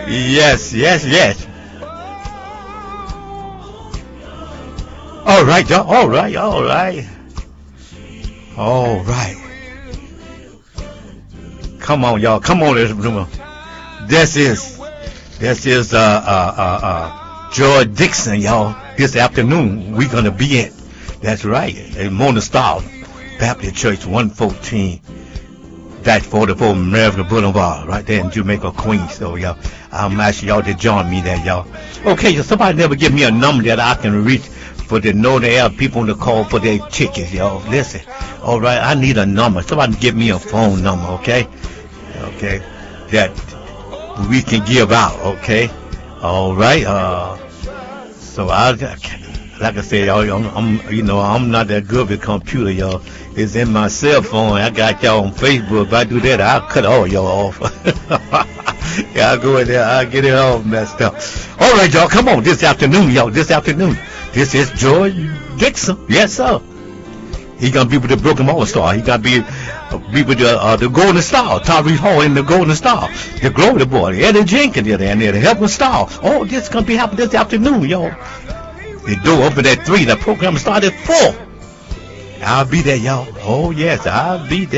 Yes, yes, yes. All right, y'all. All right, all right. All right. Come on, y'all. Come on, this is George Dixon, y'all. This afternoon we're gonna be in. That's right, at Mona Star Baptist Church, 114-44 American Boulevard, right there in Jamaica, Queens. So y'all, I'm asking y'all to join me there, y'all. Okay, so somebody never give me a number that I can reach for the know they have people on the call for their tickets, y'all. Listen, all right, I need a number. Somebody give me a phone number, okay? Okay, that we can give out, okay? All right. So like I said, y'all, I'm not that good with computer, y'all. It's in my cell phone. I got y'all on Facebook. If I do that, I'll cut all y'all off. Yeah, I'll go in there. I'll get it all messed up. All right, y'all, come on. This afternoon, y'all. This afternoon. This is George Dixon. Yes, sir. He gonna be with the Broken All-Star. He gonna be with the Golden Star, Tyrese Hall in the Golden Star, the Glory Boy, Eddie Jenkins there, and the Helping Star. Oh, this gonna be happening this afternoon, y'all. The door open at 3. The program started at 4. I'll be there, y'all. Oh yes, I'll be there.